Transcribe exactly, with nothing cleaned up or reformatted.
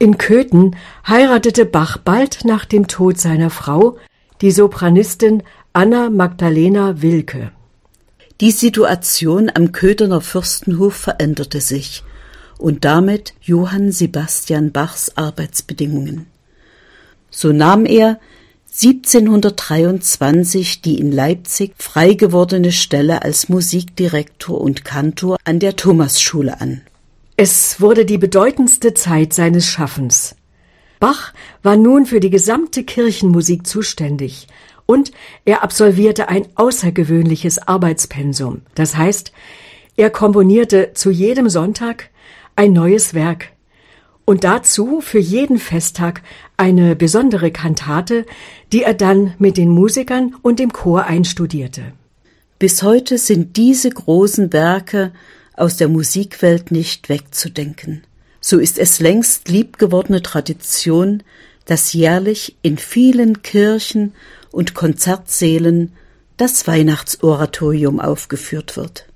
In Köthen heiratete Bach bald nach dem Tod seiner Frau, die Sopranistin Anna Magdalena Wilcke. Die Situation am Köthener Fürstenhof veränderte sich und damit Johann Sebastian Bachs Arbeitsbedingungen. So nahm er siebzehnhundertdreiundzwanzig die in Leipzig frei gewordene Stelle als Musikdirektor und Kantor an der Thomasschule an. Es wurde die bedeutendste Zeit seines Schaffens. Bach war nun für die gesamte Kirchenmusik zuständig und er absolvierte ein außergewöhnliches Arbeitspensum. Das heißt, er komponierte zu jedem Sonntag ein neues Werk und dazu für jeden Festtag eine besondere Kantate, die er dann mit den Musikern und dem Chor einstudierte. Bis heute sind diese großen Werke aus der Musikwelt nicht wegzudenken. So ist es längst liebgewordene Tradition, dass jährlich in vielen Kirchen und Konzertsälen das Weihnachtsoratorium aufgeführt wird.